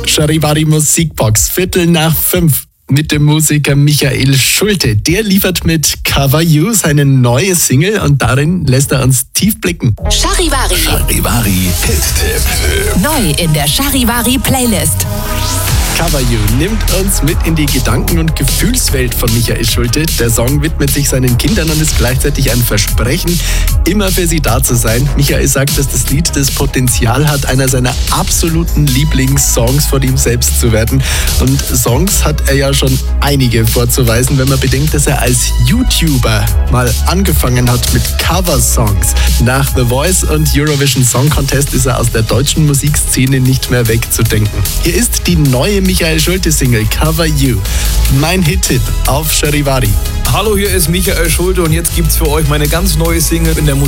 Charivari Musikbox, 4:45 mit dem Musiker Michael Schulte. Der liefert mit Cover You seine neue Single und darin lässt er uns tief blicken. Charivari. Charivari Hit-Tipp. Neu in der Charivari Playlist. Cover You nimmt uns mit in die Gedanken- und Gefühlswelt von Michael Schulte. Der Song widmet sich seinen Kindern und ist gleichzeitig ein Versprechen, immer für sie da zu sein. Michael sagt, dass das Lied das Potenzial hat, einer seiner absoluten Lieblingssongs von ihm selbst zu werden. Und Songs hat er ja schon einige vorzuweisen, wenn man bedenkt, dass er als YouTuber mal angefangen hat mit Cover-Songs. Nach The Voice und Eurovision Song Contest ist er aus der deutschen Musikszene nicht mehr wegzudenken. Hier ist die neue Michael Schulte-Single Cover You. Mein Hit-Tipp auf Charivari. Hallo, hier ist Michael Schulte und jetzt gibt's für euch meine ganz neue Single in der